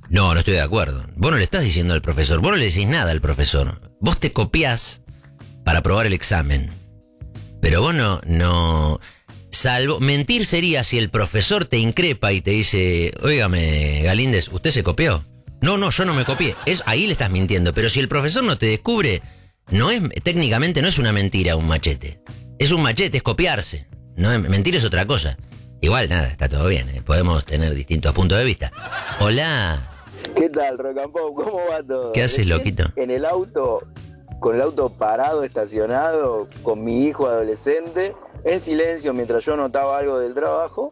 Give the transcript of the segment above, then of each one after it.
No, no estoy de acuerdo. Vos no le estás diciendo al profesor, vos no le decís nada al profesor. Vos te copiás para aprobar el examen. Pero vos no... Salvo... Mentir sería si el profesor te increpa y te dice, óigame, Galíndez, ¿usted se copió? No, yo no me copié. Ahí le estás mintiendo. Pero si el profesor no te descubre, técnicamente no es una mentira un machete. Es un machete, es copiarse. No, mentir es otra cosa. Igual, nada, está todo bien. Podemos tener distintos puntos de vista. Hola. ¿Qué tal, Rock and Pop? ¿Cómo va todo? ¿Qué haces, loquito? En el auto, con el auto parado, estacionado, con mi hijo adolescente, en silencio mientras yo anotaba algo del trabajo,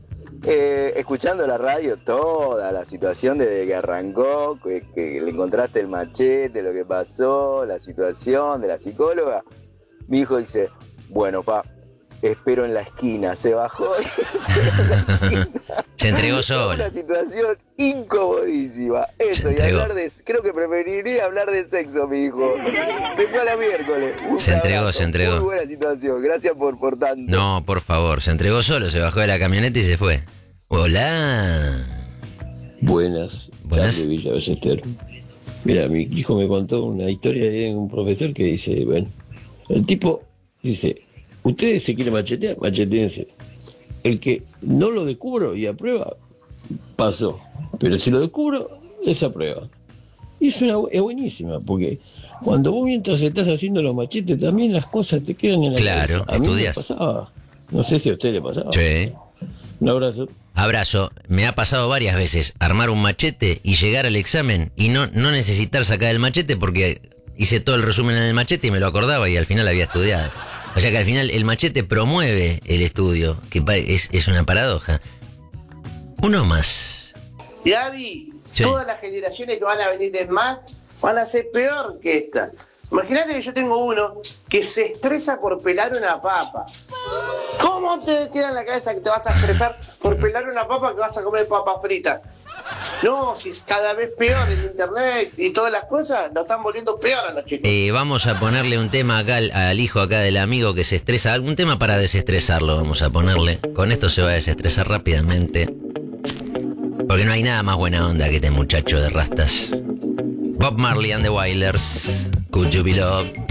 escuchando la radio, toda la situación desde que arrancó, que le encontraste el machete, lo que pasó, la situación de la psicóloga. Mi hijo dice, bueno, pa, espero en la esquina. Se bajó y esperó en la esquina. Se entregó solo. Una situación incomodísima. Eso, y hablar de... Creo que preferiría hablar de sexo, mi hijo. Se fue a la miércoles. Se entregó. Muy buena situación. Gracias por tanto. No, por favor. Se entregó solo, se bajó de la camioneta y se fue. Hola. Buenas. De Villa Ballester. Mira, mi hijo me contó una historia de un profesor que dice, bueno, el tipo dice, ustedes se quieren machetear, machetense. El que no lo descubro y aprueba, pasó. Pero si lo descubro, desaprueba. Y es buenísima, porque cuando vos mientras estás haciendo los machetes, también las cosas te quedan en la cabeza. A mí me pasaba. No sé si a usted le pasaba. Sí. Un abrazo. Abrazo. Me ha pasado varias veces armar un machete y llegar al examen y no necesitar sacar el machete porque hice todo el resumen en el machete y me lo acordaba y al final había estudiado. O sea que al final el machete promueve el estudio, que es una paradoja. Uno más. Gaby, sí. Todas las generaciones que van a venir de más van a ser peor que esta. Imagínate que yo tengo uno que se estresa por pelar una papa. ¿Cómo te queda en la cabeza que te vas a estresar por pelar una papa que vas a comer papa frita? No, si es cada vez peor en internet y todas las cosas, nos están volviendo peor a los chicos. Vamos a ponerle un tema acá al hijo acá del amigo que se estresa. Algún tema para desestresarlo vamos a ponerle. Con esto se va a desestresar rápidamente. Porque no hay nada más buena onda que este muchacho de rastas. Bob Marley and the Wailers. Could You Be Loved?